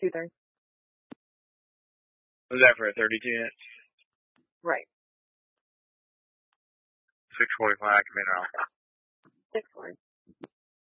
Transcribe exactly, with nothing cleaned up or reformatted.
two three. Was that for a thirty-two inch? Right. six forty-five, come in off. six forty.